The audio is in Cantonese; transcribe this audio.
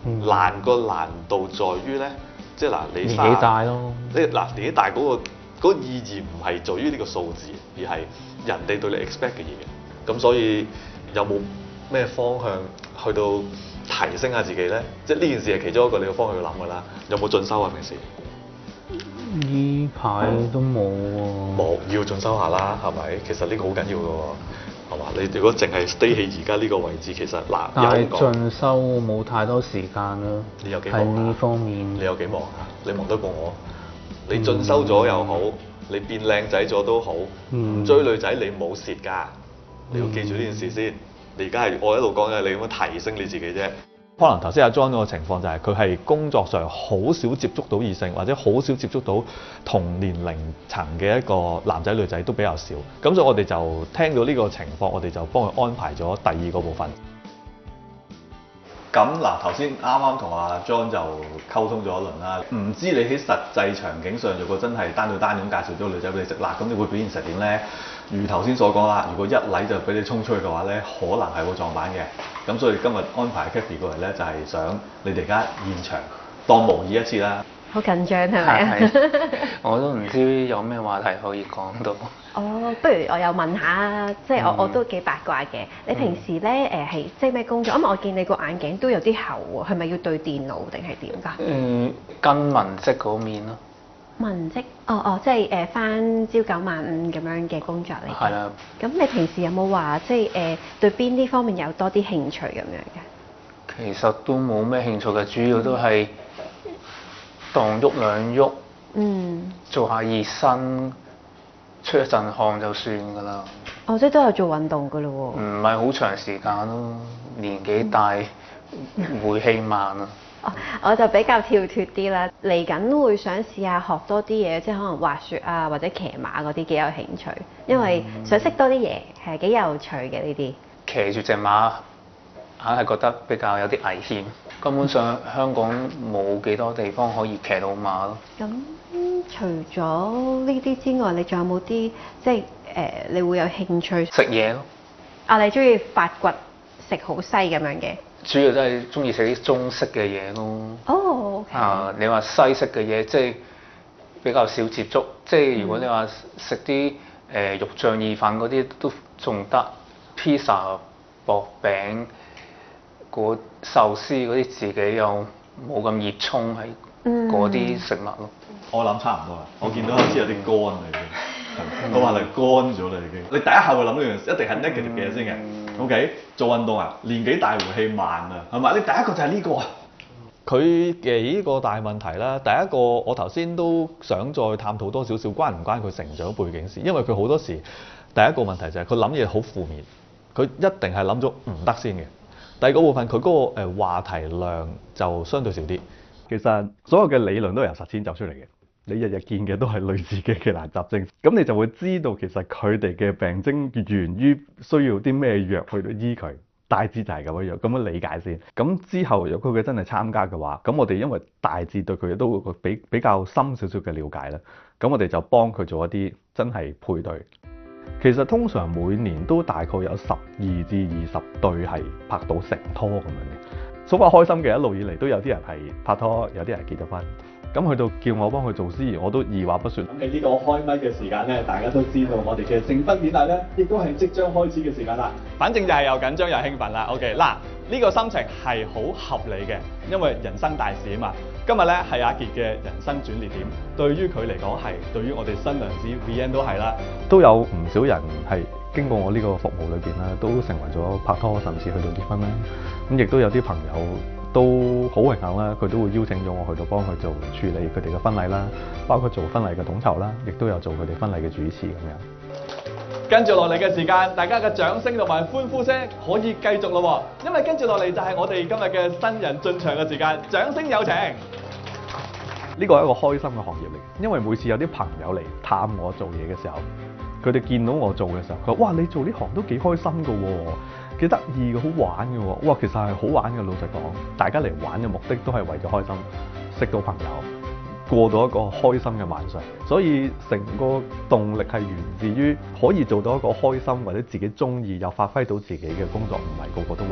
難度在於咧，即係嗱你年紀大咯。 年紀大嗰個意義唔係在於呢個數字，而係人哋對你 expect 嘅嘢。咁所以有冇咩方向去到提升下自己咧？即係呢件事係其中一個你個方向去諗㗎啦。有冇進修啊？平時？ 呢排都冇喎。 冇，要進修下啦，係咪？其實呢個好緊要㗎喎，係嘛？你如果淨係 stay 喺而家呢個位置，其實但係進修冇太多時間啦。 你有幾忙啊？ 喺呢方面。 你有幾忙啊？你忙得過我？你進修咗又好，你變靚仔咗都好，追女仔你冇蝕㗎。你要記住呢件事先。你而家係我一路講嘅，你咁樣提升你自己啫。可能頭先阿 John 嗰個情況就係佢係工作上好少接觸到異性，或者好少接觸到同年齡層嘅一個男仔女仔都比較少。咁所以我哋就聽到呢個情況，我哋就幫佢安排咗第二個部分。咁嗱，頭先啱啱同阿 John 就溝通咗一輪啦。唔知你喺實際場景上，如果真係單對單咁介紹咗個女仔俾你識啦，咁你會表現成點咧？如頭先所講啦，如果一禮就俾你衝出去嘅話咧，可能係會撞板嘅。咁所以今日安排 Kathy 過嚟咧，就係想你哋而家現場當模擬一次啦。 好緊張係咪啊？ 我都唔知有咩話題可以講到。 哦，不如我又問下，即係我都幾八卦嘅。你平時咧係即係咩工作？因為我見你個眼鏡都有啲厚喎，係咪要對電腦定係點㗎？ 跟文職嗰面咯。 文職？即係返朝九晚五咁樣嘅工作嚟。 係啊。 咁你平時有冇話即係對邊啲方面有多啲興趣咁樣嘅？ 其實都冇咩興趣嘅，主要都係當喐兩喐，做下熱身，出一陣汗就算㗎啦。 哦，即係都有做運動㗎咯喎。 唔係好長時間咯，年紀大，回氣慢啊。 我就比較跳脱啲啦，嚟緊會想試下學多啲嘢，即係可能滑雪啊或者騎馬嗰啲幾有興趣，因為想識多啲嘢係幾有趣嘅呢啲。騎住隻馬硬係覺得比較有啲危險，根本上香港冇幾多地方可以騎到馬咯。咁除咗呢啲之外，你仲有冇啲即係你會有興趣食嘢咯？啊，你中意發掘食好西咁樣嘅？主要都係中意食啲中式嘅嘢咯。哦，你話西式嘅嘢，即係比較少接觸。即係如果你話食啲肉醬意粉嗰啲都仲得，披薩、薄餅、壽司嗰啲自己又冇咁熱衷喺嗰啲食物咯。我諗差唔多啦，我見到好似有啲乾啦已經，我話你乾咗啦已經。你第一下會諗呢樣，一定係 negative 嘅嘢先嘅。OK， 做運動啊，年紀大回氣慢啊，係咪？你第一個就係呢個啊。佢幾個大問題啦。第一個我頭先都想再探討多少少關唔關佢成長背景事，因為佢好多時第一個問題就係佢諗嘢好負面，佢一定係諗咗唔得先嘅。第二個部分佢嗰個話題量就相對少啲。其實所有嘅理論都係由實踐走出嚟嘅。你日日見嘅都係類似嘅奇難雜症，咁你就會知道其實佢哋嘅病徵源於需要啲咩藥去到醫佢，大致就係咁樣咁樣理解先。咁之後如果佢真係參加嘅話，咁我哋因為大致對佢都會比較深少少嘅了解啦，咁我哋就幫佢做一啲真係配對。其實通常每年都大概有12至20對係拍到成拖咁樣嘅。所謂開心嘅一路以嚟都有啲人係拍拖，有啲人結咗婚。咁去到叫我幫佢做司儀，我都二話不說。咁喺呢個開咪嘅時間咧，大家都知道我哋嘅證婚典禮咧，亦都係即將開始嘅時間啦。反正就係又緊張又興奮啦。OK， 嗱，呢個心情係好合理嘅，因為人生大事啊嘛。今日咧係阿傑嘅人生轉捩點，對於佢嚟講係，對於我哋新娘子 VN 都係啦。都有唔少人係經過我呢個服務裏邊啦，都成為咗拍拖，甚至去到結婚啦。咁亦都有啲朋友都好榮幸啦，佢都會邀請咗我去到幫佢做處理佢哋嘅婚禮啦，包括做婚禮嘅統籌啦，亦都有做佢哋婚禮嘅主持咁樣。跟住落嚟嘅時間，大家嘅掌聲同埋歡呼聲可以繼續咯，因為跟住落嚟就係我哋今日嘅新人進場嘅時間，掌聲有請。呢個係一個開心嘅行業嚟，因為每次有啲朋友嚟探我做嘢嘅時候，佢哋見到我做嘅時候，佢話：哇，你做呢行都幾開心㗎喎，幾得意嘅，好玩嘅喎。哇，其實係好玩嘅，老實講，大家嚟玩嘅目的都係為咗開心，識到朋友，過到一個開心嘅晚上。所以成個動力係源自於可以做到一個開心或者自己中意又發揮到自己嘅工作，唔係個個都